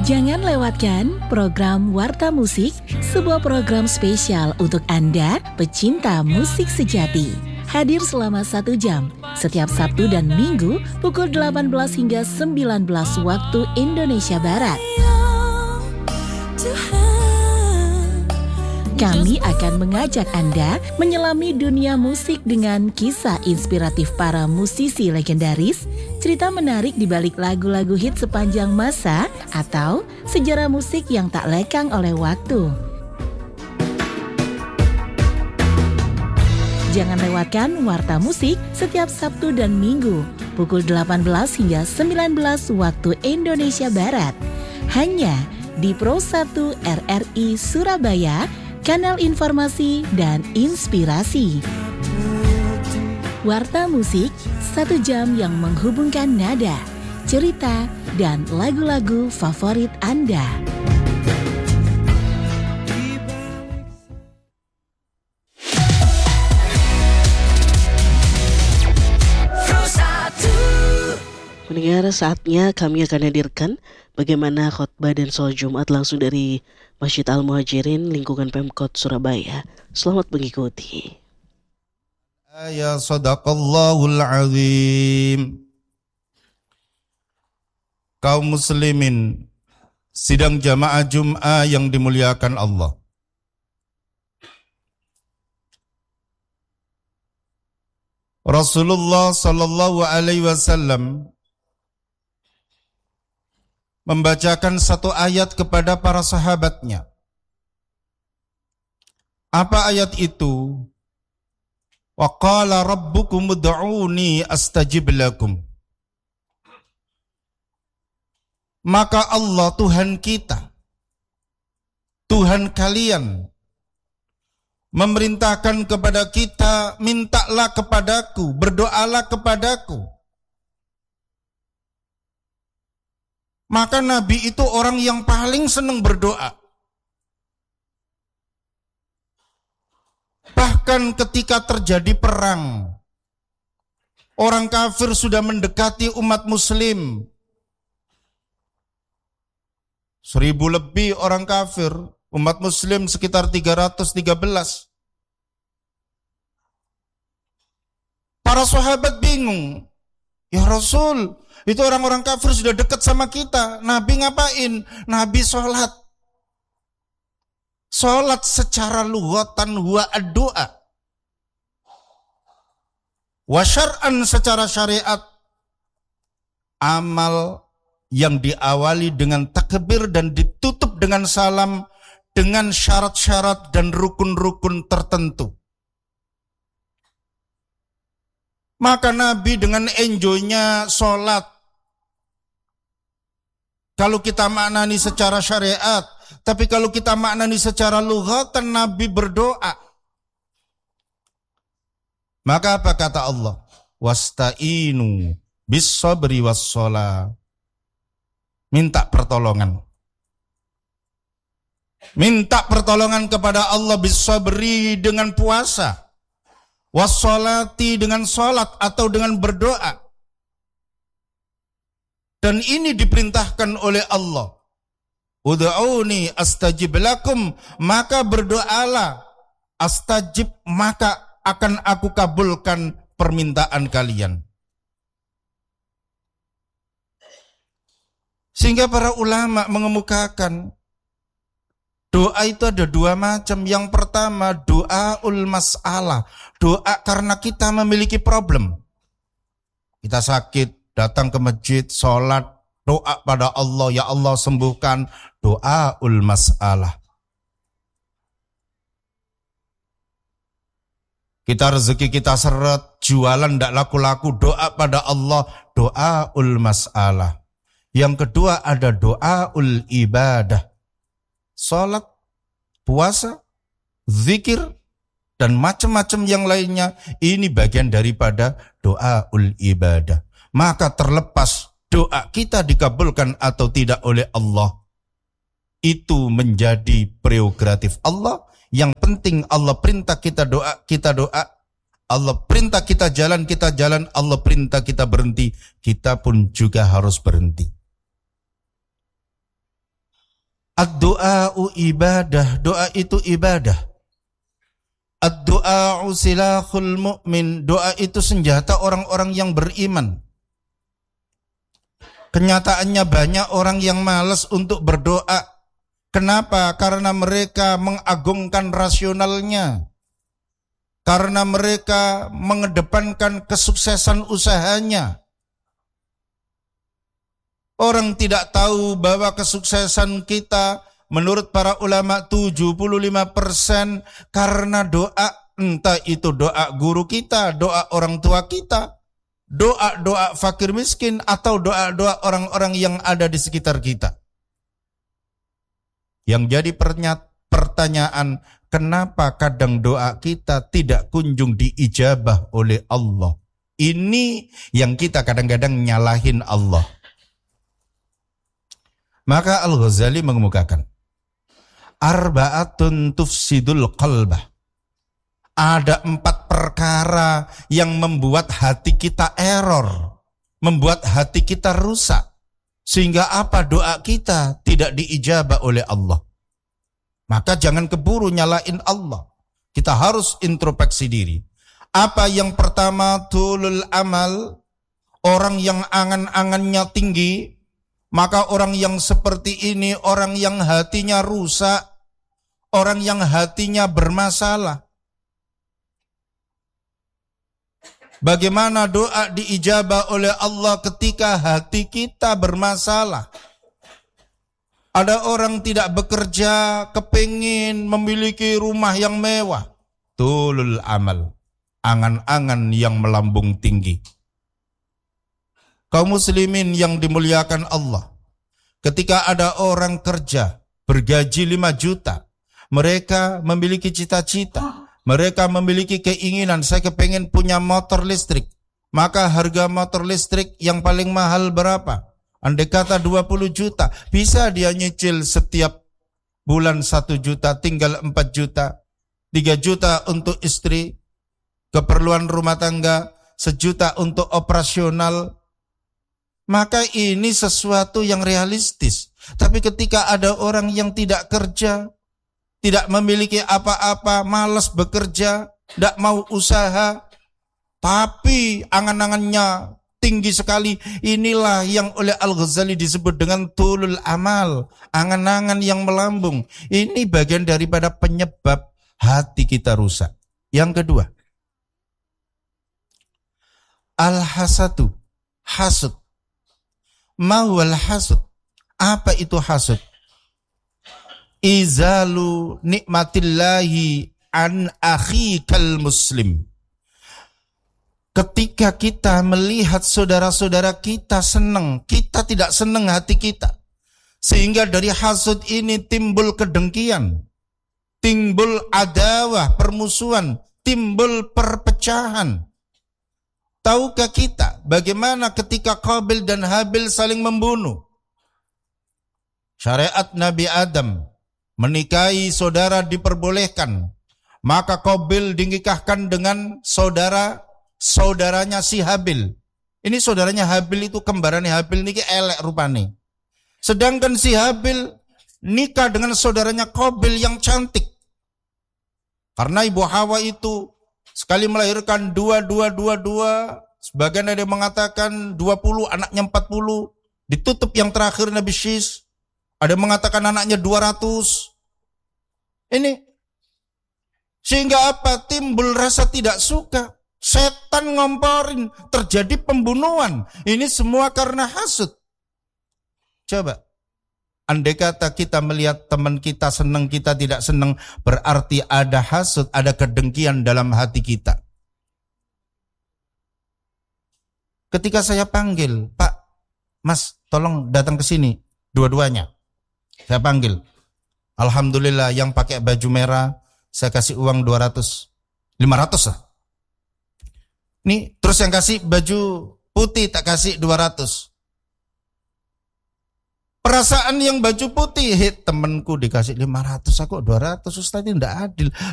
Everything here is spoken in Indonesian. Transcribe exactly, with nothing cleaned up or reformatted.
Jangan lewatkan program Warta Musik, sebuah program spesial untuk Anda pecinta musik sejati. Hadir selama satu jam, setiap Sabtu dan Minggu pukul delapan belas hingga sembilan belas waktu Indonesia Barat. Kami akan mengajak Anda menyelami dunia musik dengan kisah inspiratif para musisi legendaris, cerita menarik di balik lagu-lagu hit sepanjang masa, atau sejarah musik yang tak lekang oleh waktu. Jangan lewatkan Warta Musik setiap Sabtu dan Minggu pukul delapan belas hingga sembilan belas waktu Indonesia Barat. Hanya di Pro satu R R I Surabaya, kanal informasi dan inspirasi. Warta Musik, satu jam yang menghubungkan nada, cerita, dan lagu-lagu favorit Anda. Pendengar, saatnya kami akan hadirkan bagaimana khotbah dan sholat Jumat langsung dari Masjid Al-Muhajirin lingkungan Pemkot Surabaya. Selamat mengikuti. Ya sadaqallahul azim. Kaum muslimin, sidang jamaah Jum'ah yang dimuliakan Allah. Rasulullah sallallahu alaihi wasallam membacakan satu ayat kepada para sahabatnya. Apa ayat itu? Wa qala rabbukum ud'uni astajib lakum. Maka Allah Tuhan kita, Tuhan kalian, memerintahkan kepada kita, mintalah kepadaku, berdoalah kepadaku. Maka Nabi itu orang yang paling senang berdoa. Bahkan ketika terjadi perang, orang kafir sudah mendekati umat muslim. Seribu lebih orang kafir, umat muslim sekitar tiga ratus tiga belas. Para sahabat bingung. Ya Rasul, itu orang-orang kafir sudah dekat sama kita. Nabi ngapain? Nabi sholat. Sholat secara lughatan huwa ad-du'a. Wa syar'an secara syariat. Amal yang diawali dengan takbir dan ditutup dengan salam dengan syarat-syarat dan rukun-rukun tertentu. Maka Nabi dengan enjoynya sholat. Kalau kita maknani secara syariat, tapi kalau kita maknani secara lughatan, Nabi berdoa. Maka apa kata Allah? Wasta'inu bis sabri was sholat. Minta pertolongan. Minta pertolongan kepada Allah bis sabri dengan puasa. Wassolati dengan sholat atau dengan berdoa. Dan ini diperintahkan oleh Allah. Ud'uni astajib lakum, maka berdoalah. Astajib, maka akan aku kabulkan permintaan kalian. Sehingga para ulama mengemukakan doa itu ada dua macam. Yang pertama doaul mas'alah, doa karena kita memiliki problem. Kita sakit, datang ke masjid, sholat, doa pada Allah, ya Allah sembuhkan, doaul mas'alah. Kita rezeki kita seret, jualan tidak laku-laku, doa pada Allah, doaul mas'alah. Yang kedua ada doaul ibadah. Salat, puasa, zikir, dan macam-macam yang lainnya, ini bagian daripada doaul ibadah. Maka terlepas doa kita dikabulkan atau tidak oleh Allah, itu menjadi prerogatif Allah. Yang penting Allah perintah kita doa, kita doa. Allah perintah kita jalan, kita jalan. Allah perintah kita berhenti, kita pun juga harus berhenti. Ad-du'a'u ibadah, doa itu ibadah. Ad-du'a'u silahul mu'min, doa itu senjata orang-orang yang beriman. Kenyataannya banyak orang yang malas untuk berdoa. Kenapa? Karena mereka mengagungkan rasionalnya. Karena mereka mengedepankan kesuksesan usahanya. Orang tidak tahu bahwa kesuksesan kita menurut para ulama tujuh puluh lima persen karena doa, entah itu doa guru kita, doa orang tua kita, doa-doa fakir miskin, atau doa-doa orang-orang yang ada di sekitar kita. Yang jadi pertanyaan, kenapa kadang doa kita tidak kunjung diijabah oleh Allah? Ini yang kita kadang-kadang nyalahin Allah. Maka Al-Ghazali mengemukakan, arba'atun tufsidul qalbah. Ada empat perkara yang membuat hati kita error, membuat hati kita rusak, sehingga apa, doa kita tidak diijabah oleh Allah. Maka jangan keburu nyalain Allah. Kita harus introspeksi diri. Apa yang pertama? Tulul amal. Orang yang angan-angannya tinggi. Maka orang yang seperti ini, orang yang hatinya rusak, orang yang hatinya bermasalah. Bagaimana doa diijabah oleh Allah ketika hati kita bermasalah? Ada orang tidak bekerja, kepingin memiliki rumah yang mewah. Tulul amal, angan-angan yang melambung tinggi. Kaum muslimin yang dimuliakan Allah, ketika ada orang kerja bergaji lima juta, mereka memiliki cita-cita, mereka memiliki keinginan, saya kepengen punya motor listrik. Maka harga motor listrik yang paling mahal berapa? Andai kata dua puluh juta, bisa dia nyicil setiap bulan satu juta, tinggal empat juta, tiga juta untuk istri, keperluan rumah tangga, sejuta untuk operasional. Maka ini sesuatu yang realistis. Tapi ketika ada orang yang tidak kerja, tidak memiliki apa-apa, malas bekerja, tidak mau usaha, tapi angan-angannya tinggi sekali, inilah yang oleh Al-Ghazali disebut dengan tulul amal, angan-angan yang melambung. Ini bagian daripada penyebab hati kita rusak. Yang kedua, al-hasadu, hasud. Mawal hasud. Apa itu hasud? Izalu nikmatillahi an akhikal muslim. Ketika kita melihat saudara-saudara kita senang, kita tidak senang hati kita. Sehingga dari hasud ini timbul kedengkian, timbul adawah, permusuhan, timbul perpecahan. Tahukah kita bagaimana ketika Qabil dan Habil saling membunuh? Syariat Nabi Adam menikahi saudara diperbolehkan. Maka Qabil dinikahkan dengan saudara saudaranya si Habil. Ini saudaranya Habil itu kembarannya Habil niki elek rupane. Sedangkan si Habil nikah dengan saudaranya Qabil yang cantik. Karena ibu Hawa itu sekali melahirkan dua, dua, dua, dua. Sebagian ada yang mengatakan dua puluh, anaknya empat puluh. Ditutup yang terakhir Nabi Syis. Ada yang mengatakan anaknya dua ratus. Ini. Sehingga apa? Timbul rasa tidak suka. Setan ngomporin. Terjadi pembunuhan. Ini semua karena hasud. Coba. Andai kata kita melihat teman kita senang, kita tidak senang, berarti ada hasud, ada kedengkian dalam hati kita. Ketika saya panggil, Pak, Mas, tolong datang ke sini, dua-duanya. Saya panggil. Alhamdulillah yang pakai baju merah, saya kasih uang dua ratus, lima ratus lah. Nih, terus yang kasih baju putih tak kasih dua ratus. Perasaan yang baju putih, hei, temanku dikasih lima ratus, aku dua ratus, Ustaz, ini tidak adil.